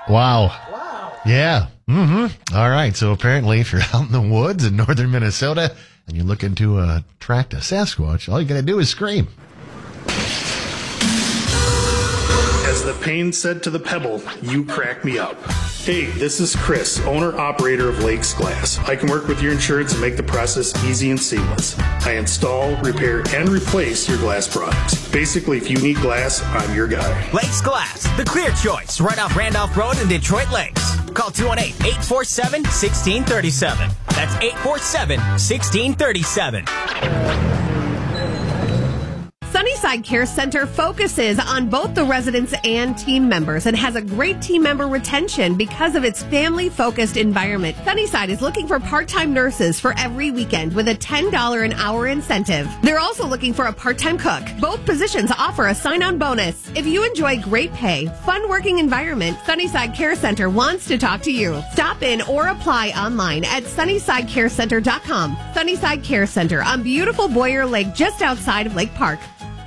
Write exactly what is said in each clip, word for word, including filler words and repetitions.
Wow. Wow. Yeah. Mm-hmm. All right. So apparently if you're out in the woods in northern Minnesota and you're looking to uh, attract a Sasquatch, all you got to do is scream. As the pain said to the pebble, you crack me up. Hey, this is Chris, owner-operator of Lakes Glass. I can work with your insurance and make the process easy and seamless. I install, repair, and replace your glass products. Basically, if you need glass, I'm your guy. Lakes Glass, the clear choice, right off Randolph Road in Detroit Lakes. Call two one eight, eight four seven, one six three seven. That's eight four seven, one six three seven. Sunnyside Care Center focuses on both the residents and team members and has a great team member retention because of its family-focused environment. Sunnyside is looking for part-time nurses for every weekend with a ten dollars an hour incentive. They're also looking for a part-time cook. Both positions offer a sign-on bonus. If you enjoy great pay, fun working environment, Sunnyside Care Center wants to talk to you. Stop in or apply online at sunnyside care center dot com. Sunnyside Care Center on beautiful Boyer Lake just outside of Lake Park.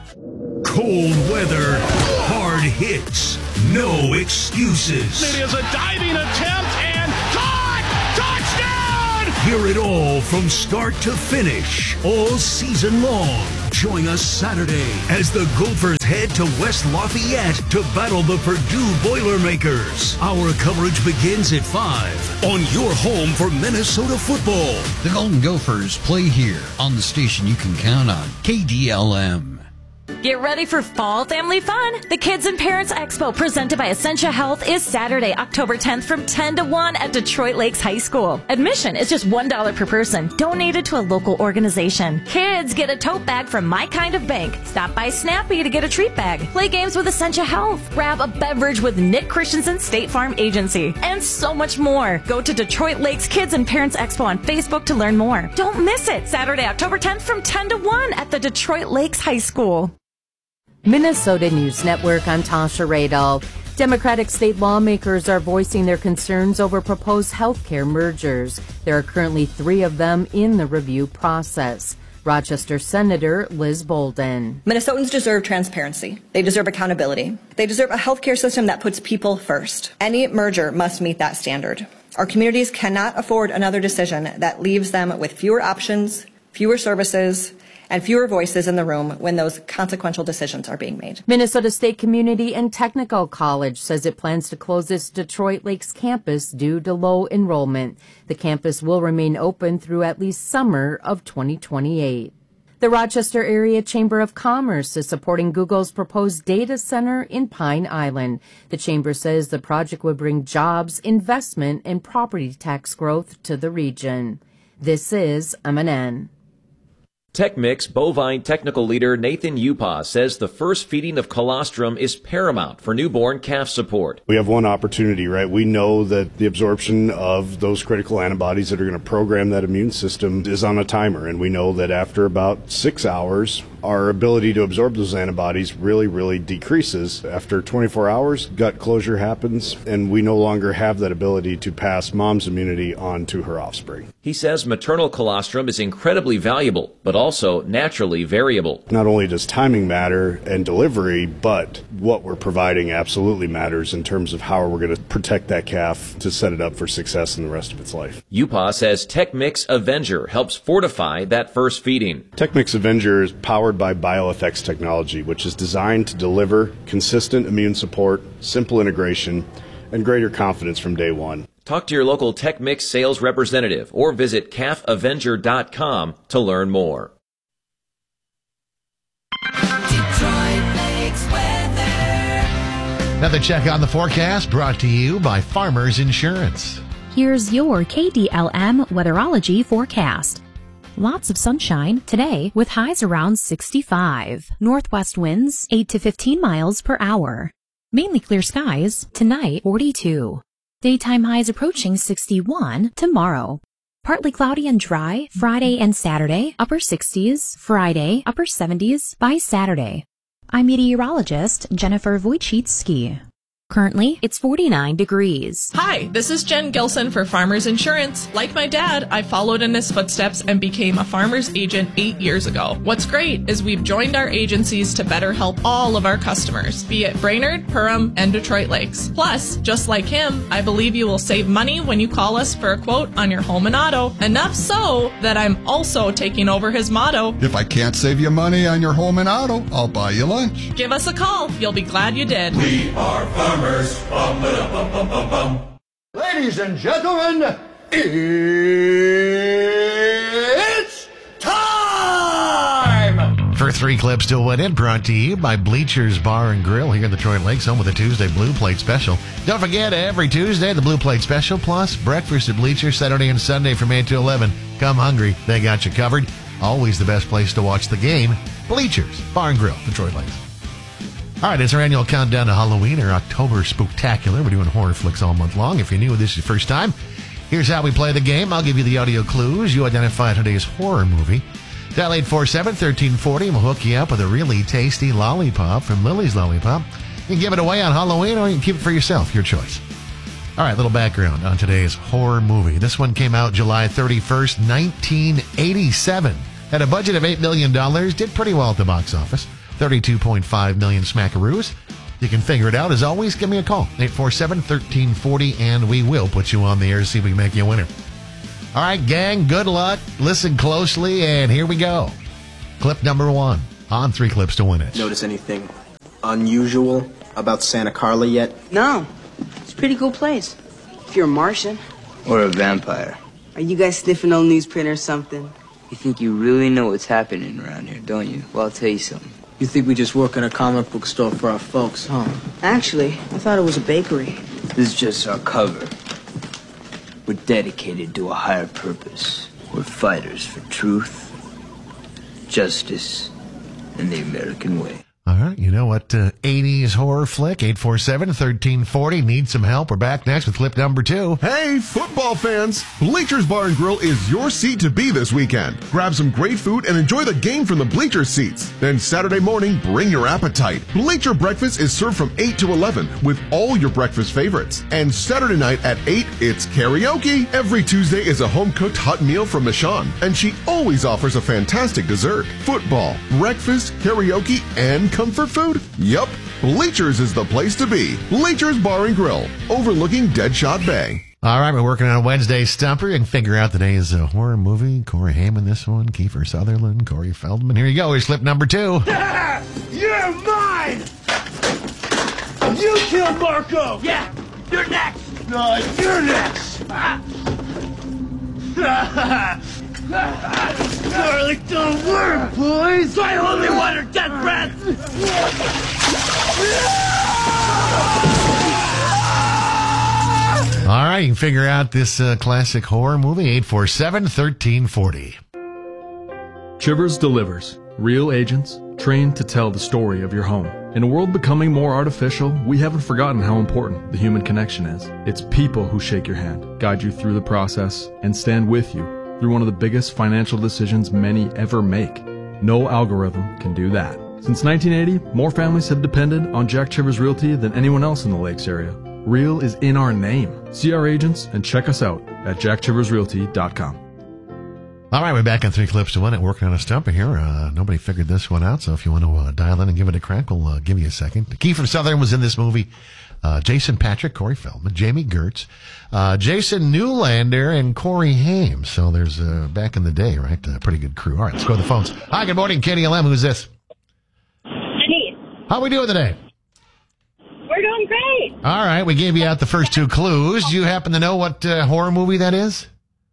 Cold weather, hard hits, no excuses. It is a diving attempt and caught! Touchdown! Hear it all from start to finish, all season long. Join us Saturday as the Gophers head to West Lafayette to battle the Purdue Boilermakers. Our coverage begins at five on your home for Minnesota football. The Golden Gophers play here on the station you can count on, K D L M. Get ready for fall family fun. The Kids and Parents Expo presented by Essentia Health is Saturday, October tenth from ten to one at Detroit Lakes High School. Admission is just one dollar per person, donated to a local organization. Kids get a tote bag from My Kind of Bank. Stop by Snappy to get a treat bag. Play games with Essentia Health. Grab a beverage with Nick Christensen State Farm Agency. And so much more. Go to Detroit Lakes Kids and Parents Expo on Facebook to learn more. Don't miss it. Saturday, October tenth from ten to one at the Detroit Lakes High School. Minnesota News Network, I'm Tasha Radel. Democratic state lawmakers are voicing their concerns over proposed health care mergers. There are currently three of them in the review process. Rochester Senator Liz Bolden. Minnesotans deserve transparency. They deserve accountability. They deserve a healthcare system that puts people first. Any merger must meet that standard. Our communities cannot afford another decision that leaves them with fewer options, fewer services, and fewer voices in the room when those consequential decisions are being made. Minnesota State Community and Technical College says it plans to close its Detroit Lakes campus due to low enrollment. The campus will remain open through at least summer of twenty twenty-eight. The Rochester Area Chamber of Commerce is supporting Google's proposed data center in Pine Island. The chamber says the project would bring jobs, investment, and property tax growth to the region. This is M N N. TechMix bovine technical leader Nathan Upas says the first feeding of colostrum is paramount for newborn calf support. We have one opportunity, right? We know that the absorption of those critical antibodies that are going to program that immune system is on a timer, and we know that after about six hours, our ability to absorb those antibodies really, really decreases. After twenty-four hours, gut closure happens, and we no longer have that ability to pass mom's immunity on to her offspring. He says maternal colostrum is incredibly valuable, but also naturally variable. Not only does timing matter and delivery, but what we're providing absolutely matters in terms of how we're going to protect that calf to set it up for success in the rest of its life. Upas says TechMix Avenger helps fortify that first feeding. TechMix Avenger is powered by BioFX technology, which is designed to deliver consistent immune support, simple integration, and greater confidence from day one. Talk to your local TechMix sales representative or visit calf avenger dot com to learn more. Another check on the forecast brought to you by Farmers Insurance. Here's your K D L M weatherology forecast. Lots of sunshine today with highs around sixty-five. Northwest winds eight to fifteen miles per hour. Mainly clear skies tonight forty-two. Daytime highs approaching sixty-one tomorrow. Partly cloudy and dry Friday and Saturday, upper sixties. Friday, upper seventies by Saturday. I'm meteorologist Jennifer Wojcicki. Currently, it's forty-nine degrees. Hi, this is Jen Gilson for Farmers Insurance. Like my dad, I followed in his footsteps and became a farmer's agent eight years ago. What's great is we've joined our agencies to better help all of our customers, be it Brainerd, Perham, and Detroit Lakes. Plus, just like him, I believe you will save money when you call us for a quote on your home and auto. Enough so that I'm also taking over his motto. If I can't save you money on your home and auto, I'll buy you lunch. Give us a call. You'll be glad you did. We are farmers. Bum, bum, bum, bum, bum. Ladies and gentlemen, it's time! For three clips to win it, brought to you by Bleachers Bar and Grill here in the Detroit Lakes, home with the Tuesday Blue Plate Special. Don't forget, every Tuesday, the Blue Plate Special, plus breakfast at Bleachers Saturday and Sunday from eight to eleven. Come hungry, they got you covered. Always the best place to watch the game. Bleachers Bar and Grill, Detroit Lakes. All right, it's our annual countdown to Halloween, or October Spooktacular. We're doing horror flicks all month long. If you're new, this is your first time, here's how we play the game. I'll give you the audio clues. You identify today's horror movie. Dial eight four seven, one three four zero and we'll hook you up with a really tasty lollipop from Lily's Lollipop. You can give it away on Halloween, or you can keep it for yourself, your choice. All right, little background on today's horror movie. This one came out July thirty-first, nineteen eighty-seven. Had a budget of eight million dollars, did pretty well at the box office. thirty-two point five million smackaroos. You can figure it out. As always, give me a call. eight four seven, one three four zero, and we will put you on the air to see if we can make you a winner. All right, gang, good luck. Listen closely, and here we go. Clip number one on Three Clips to Win It. Notice anything unusual about Santa Carla yet? No. It's a pretty cool place. If you're a Martian. Or a vampire. Are you guys sniffing old newsprint or something? You think you really know what's happening around here, don't you? Well, I'll tell you something. You think we just work in a comic book store for our folks, huh? Actually, I thought it was a bakery. This is just our cover. We're dedicated to a higher purpose. We're fighters for truth, justice, and the American way. All right, you know what uh, eighties horror flick, eight four seven, one three four zero. Need some help? We're back next with clip number two. Hey, football fans! Bleachers Bar and Grill is your seat to be this weekend. Grab some great food and enjoy the game from the bleacher seats. Then Saturday morning, bring your appetite. Bleacher breakfast is served from eight to eleven with all your breakfast favorites. And Saturday night at eight, it's karaoke. Every Tuesday is a home-cooked hot meal from Michonne, and she always offers a fantastic dessert. Football, breakfast, karaoke, and comfort food? Yup, Bleachers is the place to be. Bleachers Bar and Grill, overlooking Deadshot Bay. All right, we're working on Wednesday Stumper. You can figure out today's uh, horror movie. Corey Haim this one, Kiefer Sutherland, Corey Feldman. Here you go. Here's clip number two. You're mine! You killed Marco! Yeah, you're next! No, you're next! Garlic don't work, boys! I only want her dead breath! All right, you can figure out this uh, classic horror movie, eight four seven, one three four zero. Chivers delivers. Real agents trained to tell the story of your home. In a world becoming more artificial, we haven't forgotten how important the human connection is. It's people who shake your hand, guide you through the process, and stand with you through one of the biggest financial decisions many ever make. No algorithm can do that. Since nineteen eighty, more families have depended on Jack Chivers Realty than anyone else in the Lakes area. Real is in our name. See our agents and check us out at jack chivers realty dot com. All right, we're back on Three Clips to Win It, working on a stumper here. Uh, nobody figured this one out, so if you want to uh, dial in and give it a crack, we'll uh, give you a second. Kiefer Sutherland was in this movie. Uh, Jason Patric, Corey Feldman, Jamie Gertz, uh, Jason Newlander, and Corey Haim. So there's, uh, back in the day, right, a pretty good crew. All right, let's go to the phones. Hi, good morning, K D L M. Who's this? Denise. How are we doing today? We're doing great. All right, we gave you out the first two clues. Do you happen to know what uh, horror movie that is?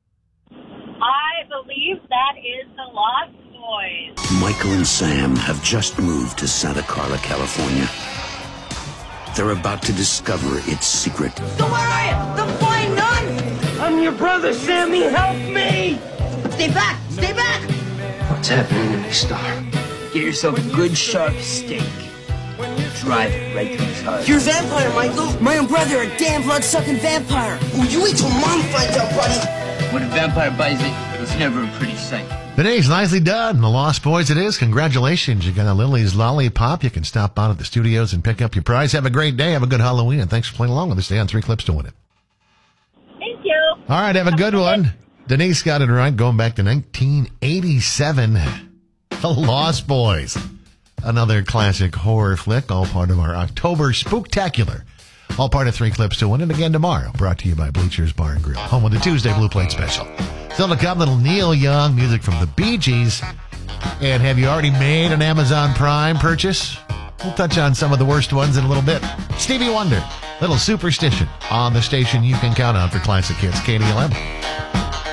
I believe that is The Lost Boys. Michael and Sam have just moved to Santa Carla, California. They're about to discover its secret. So where are you? The flying nun? I'm your brother, Sammy. Help me! Stay back! Stay back! What's happening in the star? Get yourself a good sharp steak. Drive it right through his heart. You're a vampire, Michael! My own brother, a damn blood-sucking vampire! Will you wait till Mom finds out, buddy? When a vampire buys it, it's never a pretty sight. Denise, nicely done. The Lost Boys it is. Congratulations. You got a Lily's Lollipop. You can stop by at the studios and pick up your prize. Have a great day. Have a good Halloween. And thanks for playing along with us today on Three Clips to Win It. Thank you. All right, have a good one. Denise got it right. Going back to nineteen eighty-seven. The Lost Boys. Another classic horror flick, all part of our October Spooktacular. All part of Three Clips to Win It again tomorrow. Brought to you by Bleachers Bar and Grill. Home with the Tuesday Blue Plate Special. Still to come, little Neil Young music from the Bee Gees. And have you already made an Amazon Prime purchase? We'll touch on some of the worst ones in a little bit. Stevie Wonder, Little Superstition on the station you can count on for classic hits, K D L M.